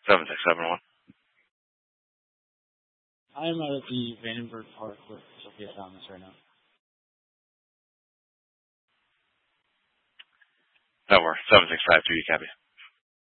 7671. I'm out at the Vandenberg Park with Sophia Thomas right now. That works. 7652, you copy.